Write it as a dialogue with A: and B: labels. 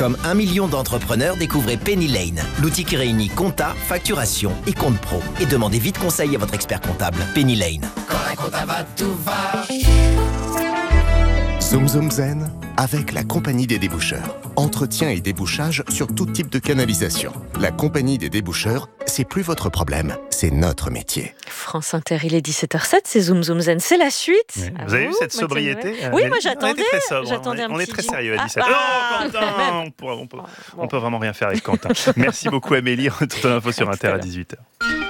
A: Comme 1 million d'entrepreneurs, découvrez Penny Lane, l'outil qui réunit compta, facturation et compte pro. Et demandez vite conseil à votre expert comptable. Penny Lane.
B: Quand la compta va, tout va.
C: Zoom Zoom Zen avec la Compagnie des déboucheurs. Entretien et débouchage sur tout type de canalisation. La Compagnie des déboucheurs, c'est plus votre problème, c'est notre métier.
D: France Inter, il est 17h07, c'est Zoom Zoom Zen, c'est la suite.
E: Oui. Vous avez vu cette sobriété?
D: Oui, moi j'attendais.
E: On était très sobre,
D: J'attendais
E: on est très
D: petit
E: sérieux à 17h.
D: Ah,
E: Quentin, on peut vraiment rien faire avec Quentin. Merci beaucoup Amélie, retour d'info sur Inter à 18h.